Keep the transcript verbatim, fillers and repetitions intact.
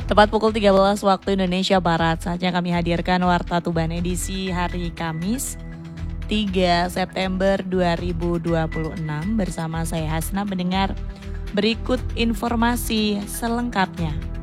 Tepat pukul tiga belas waktu Indonesia Barat, saatnya kami hadirkan Warta Tuban edisi hari Kamis tiga September dua ribu dua puluh enam bersama saya Hasna. Mendengar berikut informasi selengkapnya.